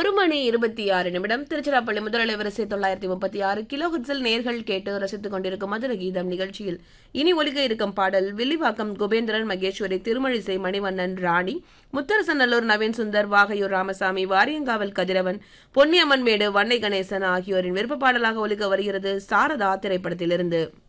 1:26 திருச்சிராப்பள்ளி முதல் அலைவரிசை 936 கிலோஹெர்ட்ஸில் நேர்கள் கேட்டு ரசித்துக் கொண்டிருக்கும் மதுர கீதம் நிகழ்ச்சியில் இனி ஒலிக்க இருக்கும் பாடல் வில்லிவாக்கம் குபேந்திரன் மகேஸ்வரி திருமழிசை மணிவண்ணன் ராணி முத்தரசநல்லூர் நவீன் சுந்தர் வாகையூர் ராமசாமி வாரியங்காவல் கதிரவன் பொன்னியம்மன் மேடு வன்னை கணேசன் ஆகியோரின் விருப்ப பாடலாக ஒலிக்க வருகிறது சாரதா திரைப்படத்திலிருந்து.